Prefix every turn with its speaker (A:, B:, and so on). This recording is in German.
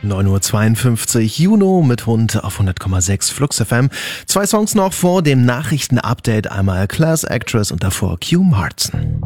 A: 9:52 Uhr, Juno mit Hund auf 100,6 Flux FM. 2 Songs noch vor dem Nachrichtenupdate. Einmal Class Actress und davor Q Martin.